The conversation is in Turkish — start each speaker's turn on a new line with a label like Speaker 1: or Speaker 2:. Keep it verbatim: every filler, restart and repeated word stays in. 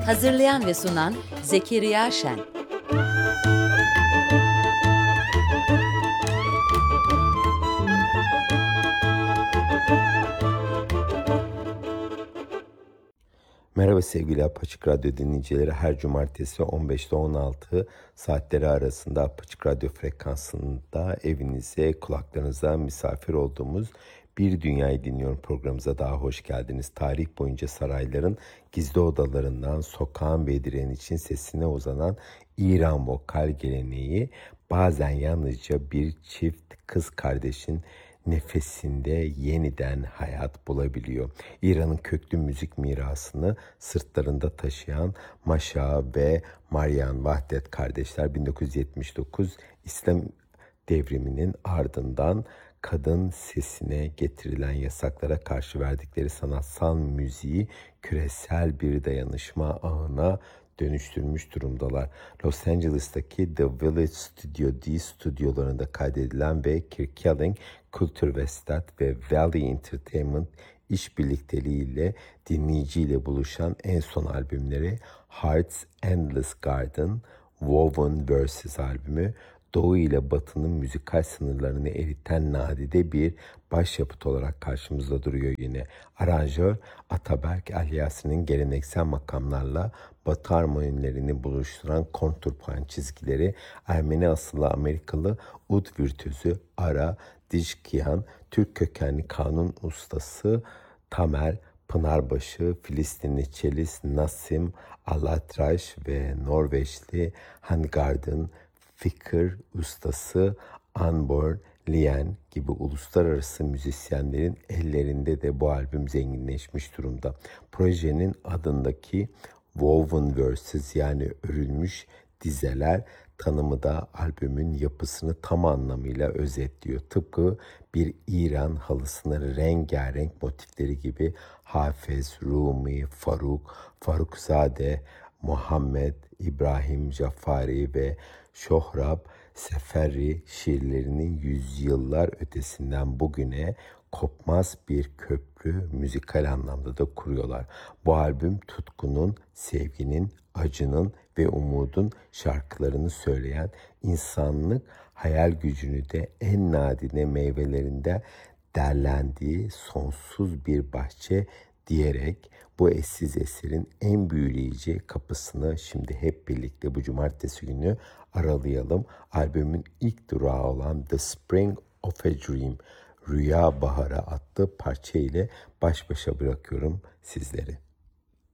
Speaker 1: Hazırlayan ve sunan Zekeriya Şen.
Speaker 2: Merhaba sevgili Apaçık Radyo dinleyicileri. Her cumartesi on beşte on altı saatleri arasında Apaçık Radyo frekansında evinize, kulaklarınıza misafir olduğumuz Bir Dünyayı Dinliyorum programımıza daha hoş geldiniz. Tarih boyunca sarayların gizli odalarından sokağın ve direnişin sesine uzanan İran vokal geleneği bazen yalnızca bir çift kız kardeşin nefesinde yeniden hayat bulabiliyor. İran'ın köklü müzik mirasını sırtlarında taşıyan Maşa ve Maryan Vahdet kardeşler bin dokuz yüz yetmiş dokuz İslam devriminin ardından kadın sesine getirilen yasaklara karşı verdikleri sanatsal müziği küresel bir dayanışma ağına dönüştürmüş durumdalar. Los Angeles'taki The Village Studio D stüdyolarında kaydedilen ve Kirkcalling Kültür Vestat ve Valley Entertainment işbirlikteliğiyle dinleyiciyle buluşan en son albümleri Heart's Endless Garden, Woven Verses albümü, Doğu ile Batı'nın müzikal sınırlarını eriten nadide bir başyapıt olarak karşımızda duruyor yine. Aranjör Ataberk Alyasi'nin geleneksel makamlarla Batı harmonilerini buluşturan kontrpuan çizgileri, Ermeni asıllı Amerikalı ud virtüözü Ara Dijkian, Türk kökenli kanun ustası Tamer Pınarbaşı, Filistinli çelist Nassim Alatraş ve Norveçli Hangarden fikir ustası Anborn Lien gibi uluslararası müzisyenlerin ellerinde de bu albüm zenginleşmiş durumda. Projenin adındaki Woven Verses yani örülmüş dizeler tanımı da albümün yapısını tam anlamıyla özetliyor. Tıpkı bir İran halısının rengarenk motifleri gibi Hafez, Rumi, Faruk, Farukzade, Muhammed, İbrahim Cafari ve Sohrab Seferi şiirlerinin yüzyıllar ötesinden bugüne kopmaz bir köprü müzikal anlamda da kuruyorlar. Bu albüm tutkunun, sevginin, acının ve umudun şarkılarını söyleyen, insanlık hayal gücünü de en nadide meyvelerinde derlendiği sonsuz bir bahçe diyerek bu eşsiz eserin en büyüleyici kapısını şimdi hep birlikte bu cumartesi günü aralayalım. Albümün ilk durağı olan The Spring of a Dream, Rüya Baharı adlı parça ile baş başa bırakıyorum sizleri.